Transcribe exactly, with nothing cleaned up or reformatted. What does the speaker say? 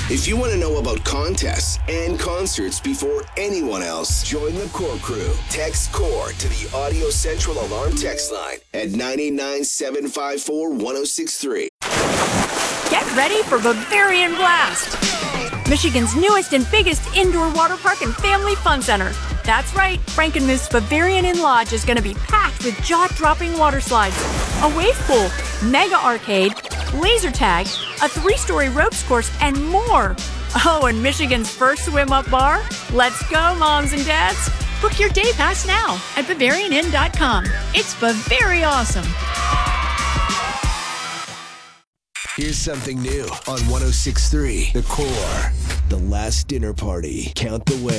If you want to know about contests and concerts before anyone else, join the Core Crew. Text CORE to the Audio Central Alarm text line at nine eight nine, seven five four, one oh six three. Get ready for Bavarian Blast, Michigan's newest and biggest indoor water park and family fun center. That's right, Frankenmuth's Bavarian Inn Lodge is going to be packed with jaw-dropping water slides, a wave pool, mega arcade, laser tag, a three-story ropes course, and more. Oh, and Michigan's first swim-up bar? Let's go, moms and dads. Book your day pass now at Bavarian Inn dot com. It's Bavaria awesome. Here's something new on one oh six point three The Core. The Last Dinner Party. Count the way.